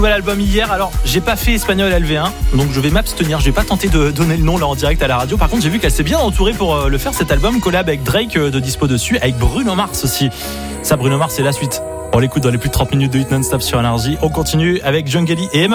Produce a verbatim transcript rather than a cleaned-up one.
Nouvel album hier, alors j'ai pas fait Espagnol L V un, donc je vais m'abstenir, je vais pas tenter de donner le nom là en direct à la radio. Par contre j'ai vu qu'elle s'est bien entourée pour euh, le faire, cet album, collab avec Drake euh, de dispo dessus, avec Bruno Mars aussi. Ça, Bruno Mars, c'est la suite. On l'écoute dans les plus de trente minutes de hit non-stop sur Énergie. On continue avec Jungeli et Emma.